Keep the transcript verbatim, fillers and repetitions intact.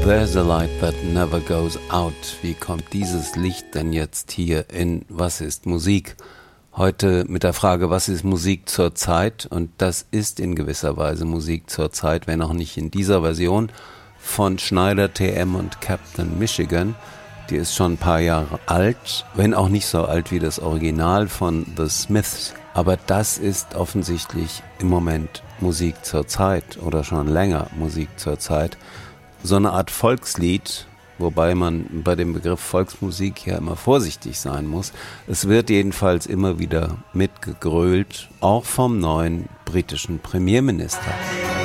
There's a light that never goes out. Wie kommt dieses Licht denn jetzt hier in Was ist Musik? Heute mit der Frage, was ist Musik zur Zeit? Und das ist in gewisser Weise Musik zur Zeit, wenn auch nicht in dieser Version von Schneider, T M und Captain Michigan. Die ist schon ein paar Jahre alt, wenn auch nicht so alt wie das Original von The Smiths. Aber das ist offensichtlich im Moment Musik zur Zeit oder schon länger Musik zur Zeit. So eine Art Volkslied, wobei man bei dem Begriff Volksmusik ja immer vorsichtig sein muss. Es wird jedenfalls immer wieder mitgegrölt, auch vom neuen britischen Premierminister.